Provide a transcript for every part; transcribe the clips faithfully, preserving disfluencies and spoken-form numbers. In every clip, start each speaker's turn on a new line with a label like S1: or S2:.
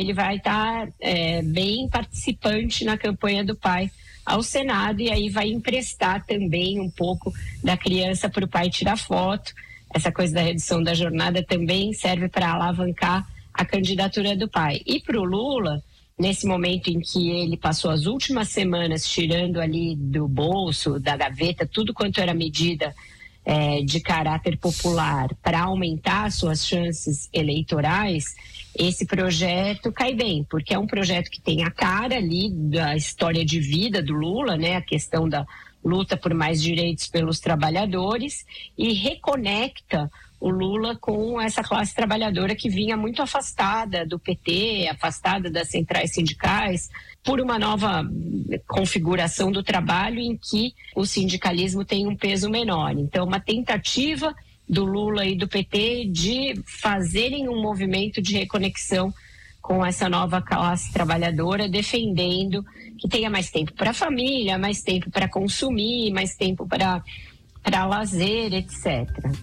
S1: Ele vai estar é, bem participante na campanha do pai ao Senado, e aí vai emprestar também um pouco da criança para o pai tirar foto. Essa coisa da redução da jornada também serve para alavancar a candidatura do pai. E para o Lula, nesse momento em que ele passou as últimas semanas tirando ali do bolso, da gaveta, tudo quanto era medida é, de caráter popular para aumentar suas chances eleitorais, esse projeto cai bem, porque é um projeto que tem a cara ali da história de vida do Lula, né, a questão da luta por mais direitos pelos trabalhadores, e reconecta o Lula com essa classe trabalhadora que vinha muito afastada do P T, afastada das centrais sindicais, por uma nova configuração do trabalho em que o sindicalismo tem um peso menor. Então, uma tentativa do Lula e do P T de fazerem um movimento de reconexão com essa nova classe trabalhadora, defendendo que tenha mais tempo para a família, mais tempo para consumir, mais tempo para para lazer, etcétera.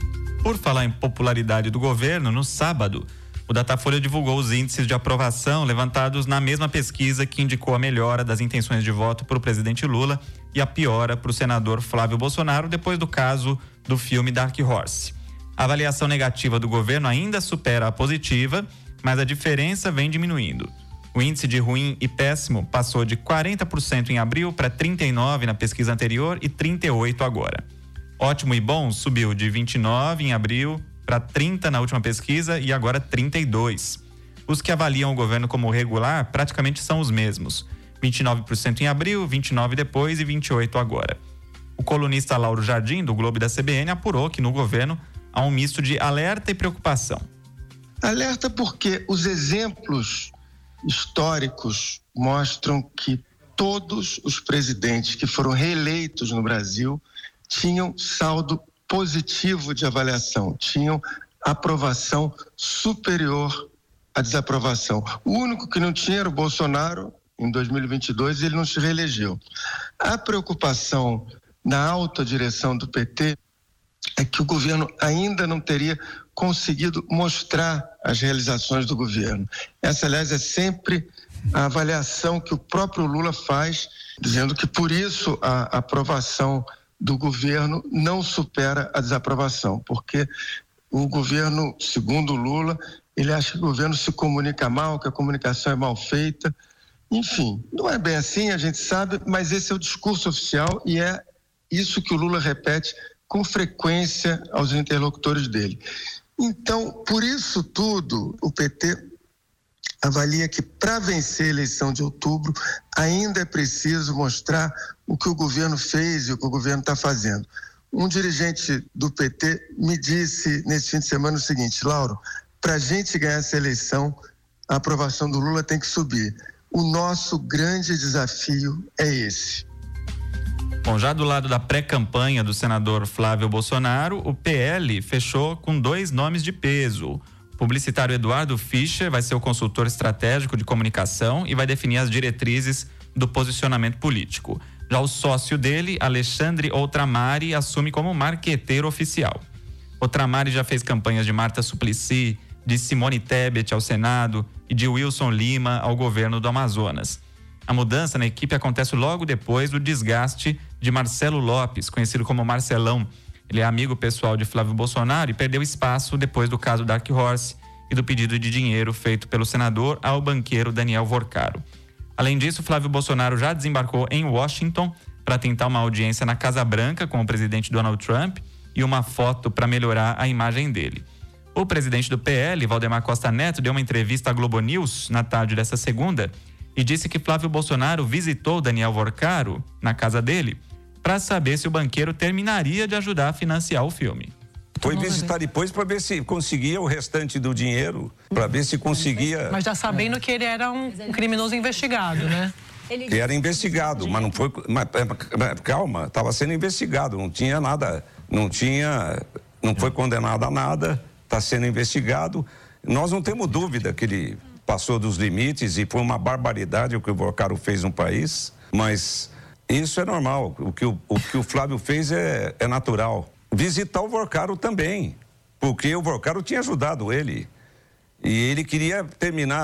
S2: Por falar em popularidade do governo, no sábado, o Datafolha divulgou os índices de aprovação levantados na mesma pesquisa que indicou a melhora das intenções de voto para o presidente Lula e a piora para o senador Flávio Bolsonaro depois do caso do filme Dark Horse. A avaliação negativa do governo ainda supera a positiva, mas a diferença vem diminuindo. O índice de ruim e péssimo passou de quarenta por cento em abril para trinta e nove por cento na pesquisa anterior e trinta e oito por cento agora. Ótimo e bom subiu de vinte e nove em abril para trinta na última pesquisa e agora trinta e dois. Os que avaliam o governo como regular praticamente são os mesmos. vinte e nove por cento em abril, vinte e nove por cento depois e vinte e oito por cento agora. O colunista Lauro Jardim, do Globo e da C B N, apurou que no governo há um misto de alerta e preocupação.
S3: Alerta porque os exemplos históricos mostram que todos os presidentes que foram reeleitos no Brasil tinham saldo positivo de avaliação, tinham aprovação superior à desaprovação. O único que não tinha era o Bolsonaro, em dois mil e vinte e dois, ele não se reelegeu. A preocupação na alta direção do P T é que o governo ainda não teria conseguido mostrar as realizações do governo. Essa, aliás, é sempre a avaliação que o próprio Lula faz, dizendo que por isso a aprovação do governo não supera a desaprovação, porque o governo, segundo Lula, ele acha que o governo se comunica mal, que a comunicação é mal feita. Enfim, não é bem assim, a gente sabe, mas esse é o discurso oficial e é isso que o Lula repete com frequência aos interlocutores dele. Então, por isso tudo, o P T avalia que para vencer a eleição de outubro ainda é preciso mostrar o que o governo fez e o que o governo está fazendo. Um dirigente do P T me disse nesse fim de semana o seguinte: Lauro, para a gente ganhar essa eleição, a aprovação do Lula tem que subir. O nosso grande desafio é esse.
S2: Bom, já do lado da pré-campanha do senador Flávio Bolsonaro, o P L fechou com dois nomes de peso. O publicitário Eduardo Fischer vai ser o consultor estratégico de comunicação e vai definir as diretrizes do posicionamento político. Já o sócio dele, Alexandre Outramari, assume como marqueteiro oficial. Outramari já fez campanhas de Marta Suplicy, de Simone Tebet ao Senado e de Wilson Lima ao governo do Amazonas. A mudança na equipe acontece logo depois do desgaste de Marcelo Lopes, conhecido como Marcelão. Ele é amigo pessoal de Flávio Bolsonaro e perdeu espaço depois do caso Dark Horse e do pedido de dinheiro feito pelo senador ao banqueiro Daniel Vorcaro. Além disso, Flávio Bolsonaro já desembarcou em Washington para tentar uma audiência na Casa Branca com o presidente Donald Trump e uma foto para melhorar a imagem dele. O presidente do P L, Valdemar Costa Neto, deu uma entrevista à Globo News na tarde dessa segunda e disse que Flávio Bolsonaro visitou Daniel Vorcaro na casa dele para saber se o banqueiro terminaria de ajudar a financiar o filme.
S4: Foi visitar depois para ver se conseguia o restante do dinheiro, para ver se conseguia...
S5: Mas já sabendo que ele era um criminoso investigado, né?
S4: Ele era investigado, mas não foi... Mas, calma, estava sendo investigado, não tinha nada, não tinha... Não foi condenado a nada, está sendo investigado. Nós não temos dúvida que ele passou dos limites e foi uma barbaridade o que o Vorcaro fez no país, mas isso é normal. O que o, o, que o Flávio fez é, é natural. Visitar o Vorcaro também, porque o Vorcaro tinha ajudado ele e ele queria terminar